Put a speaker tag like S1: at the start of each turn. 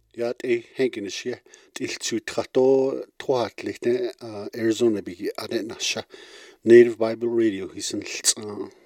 S1: Ja, Henkinische, Trato, Troatlichte, Arizona Bigi, Adenasha, Native Bible Radio, he's in